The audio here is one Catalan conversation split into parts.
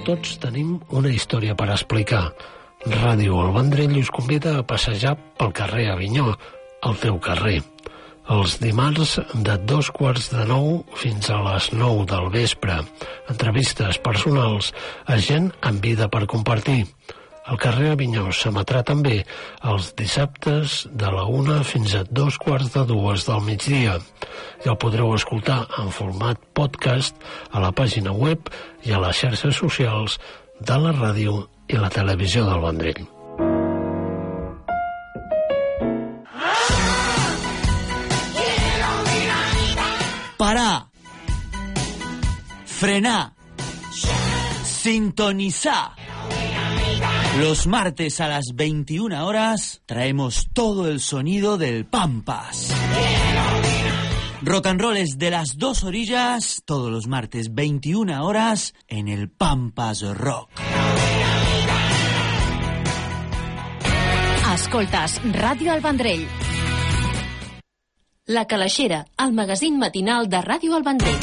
Tots tenim una història per explicar. Ràdio El Vendrell us convida a passejar pel carrer Avinyó, el teu carrer. Els dimarts de 8:45 fins a les 9 del vespre. Entrevistes personals a gent amb vida per compartir. El carrer Avinyó s'emetrà també els dissabtes de la 1 fins a 2:45 del migdia. I el podreu escoltar en format podcast a la pàgina web i a les xarxes socials de la ràdio i la televisió del Vendrell. Parar, frenar, sintonizar. Los martes a las 21 horas traemos todo el sonido del Pampas. Rock and roll es de las dos orillas, todos los martes 21 horas en el Pampas Rock. Escoltes Ràdio El Vendrell. La Calaixera, el magazín matinal de Ràdio El Vendrell.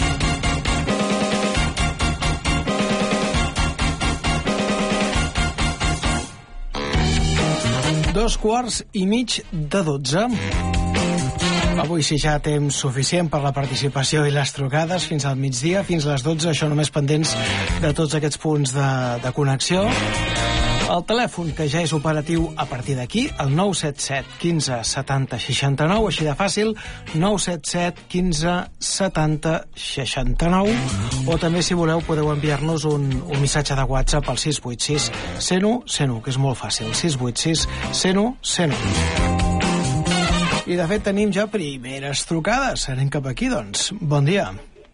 Dos quarts i mig de 12. Avui sí ja temps suficient per la participació i les trucades fins al migdia, fins a les 12, això només pendents de tots aquests punts de connexió. El telèfon, que ja és operatiu a partir d'aquí, el 977 15 70 69, així de fàcil, 977 15 70 69, o també, si voleu, podeu enviar-nos un missatge de WhatsApp al 686 101 101, que és molt fàcil, 686 101 101. I, de fet, tenim ja primeres trucades. Anem cap aquí, doncs. Bon dia.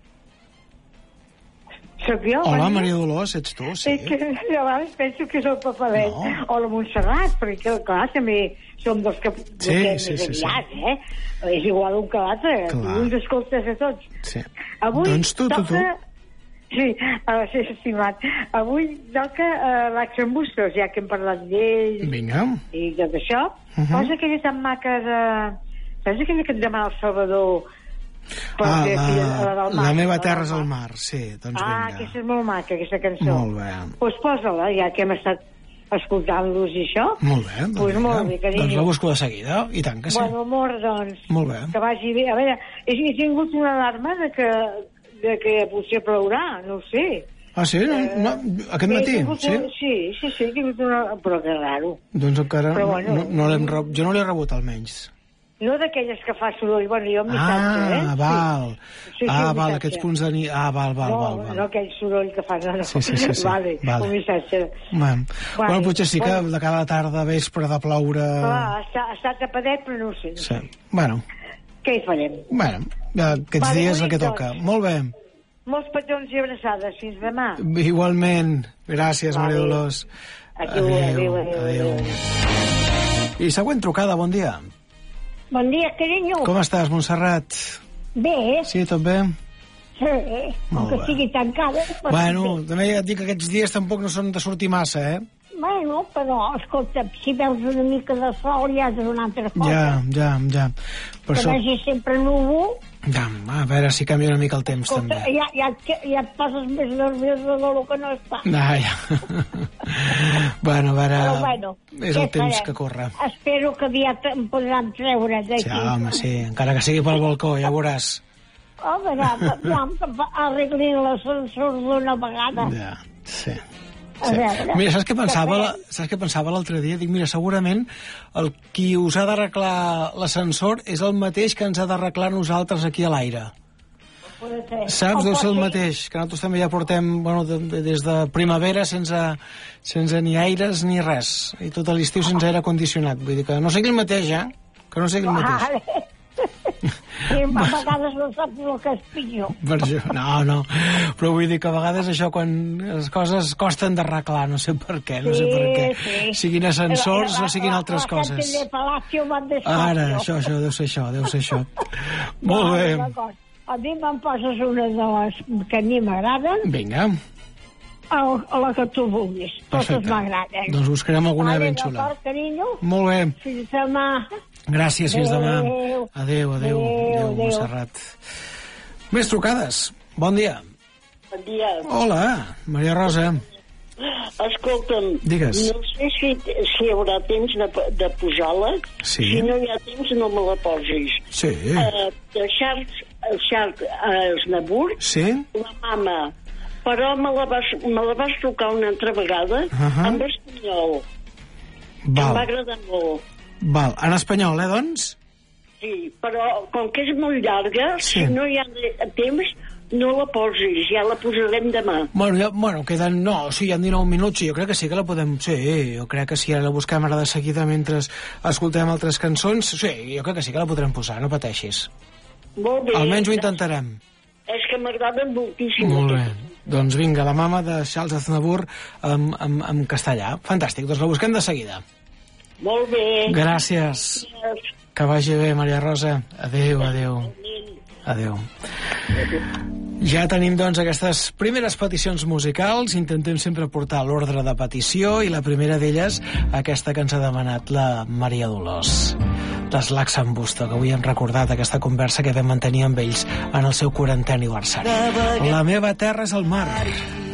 Soc jo? Hola, Maria Dolors, ets tu? Sí. És que a vegades penso que és el Papalet, no. O la Montserrat, perquè, clar, també som dels que més aviat, eh? És igual un que l'altre, tu uns escoltes a tots. Sí. Avui doncs tu. Sí, sí, estimat. Avui toca l'Action Bustos, ja que hem parlat d'ells. Vinga. I tot això. Posa aquella tan maca de... Saps aquella que et demana el Salvador? La meva terra és al mar, sí, doncs vinga. Aquesta és molt maca, aquesta cançó. Molt bé. Doncs posa-la, ja que hem estat escoltant-los i això. Molt bé, doncs molt bé, carinyo. Doncs la busco de seguida, i tant que sí. Bueno, amor, doncs. Molt bé. Que vagi bé. A veure, he tingut una alarma de que potser plourà, no ho sé. Ah, sí? No, aquest matí? Sí, he tingut una... Però que raro. Doncs encara jo no l'he rebut, almenys. No d'aquelles que fa soroll, bueno, jo un missatge, eh? Val. Val, aquests punts de nit. Val. No aquell soroll que fa, no. Sí. Vale, un missatge. Bueno, potser sí que de cada tarda, vespre, de ploure... Clar, està tapadet, però no ho sé. Sí, bueno. Què hi farem? Bueno, aquests dies el que toca. Molt bé. Molts petons i abraçades. Fins demà. Igualment. Gràcies, Maria Dolors. Adéu. I següent trucada, bon dia. Bon dia, carinyo. Com estàs, Montserrat? Bé. Sí, tot bé? Sí, que sigui tancada. Bueno, també et dic que aquests dies tampoc no són de sortir massa, eh? Bueno, però, escolta, si veus una mica de sol ja és una altra cosa. Ja. Que vegi sempre núvol. Ja, a veure si canvia una mica el temps, escolta, també. Ja et poses més nerviosa del que no està. Ja. Bueno, a veure, és el temps que corre. Espero que aviat em podran treure d'aquí. Sí, home, sí, encara que sigui pel balcó, ja veuràs. Home, arreglin l'ascensor d'una vegada. Ja, sí. Mira, saps què pensava l'altre dia? Dic, mira, segurament el qui us ha d'arreglar l'ascensor és el mateix que ens ha d'arreglar nosaltres aquí a l'aire. Saps? Deu ser el mateix, que nosaltres també ja portem des de primavera sense ni aires ni res, i tot l'estiu sense aire condicionat. Vull dir que no sigui el mateix, que no sigui el mateix. Sí, a vegades no saps el que és pitjor. Per això, no, però vull dir que a vegades això, quan les coses costen d'arreglar, no sé per què, siguin ascensors o siguin altres coses. Ara, això, deu ser això. Molt bé. A mi me'n poses una de les que a mi m'agraden. Vinga. A la que tu vulguis. Totes m'agraden. Doncs buscarem alguna ben xula. D'acord, carinyo? Molt bé. Fins demà. Gràcies, fins demà. Adéu, Montserrat. Més trucades. Bon dia. Bon dia. Hola, Maria Rosa. Escolta'm, Digues. no sé si hi haurà temps de posar-la. Sí. Si no hi ha temps, no me la posis. Sí. De Charles Aznavour, Sí? La mama. Però me la vas tocar una altra vegada en espanyol. Em va agradar molt. Val. En espanyol, doncs? Sí, però com que és molt llarga, Sí. si no hi ha temps, no la posis, ja la posarem demà. Bueno, queden... No, sí, hi ha 19 minuts, jo crec que sí que la podem... Sí, jo crec que si ara la busquem ara de seguida mentre escoltem altres cançons, sí, jo crec que sí que la podrem posar, no pateixis. Molt bé. Almenys ho intentarem. És que m'agraden moltíssim. Molt bé. Doncs vinga, La mama de Charles Aznavour en castellà. Fantàstic, doncs la busquem de seguida. Molt bé. Gràcies. Que vagi bé, Maria Rosa. Adéu, adéu. Adéu. Ja tenim, doncs, aquestes primeres peticions musicals. Intentem sempre portar l'ordre de petició i la primera d'elles, aquesta que ens ha demanat la Maria Dolors. Les Laxambusto, que avui hem recordat aquesta conversa que vam mantenir amb ells en el seu 40è aniversari. La meva terra és el mar.